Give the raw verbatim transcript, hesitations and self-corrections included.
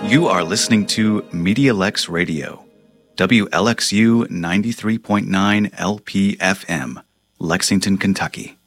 You are listening to MediaLex Radio, W L X U ninety-three point nine L P F M, Lexington, Kentucky.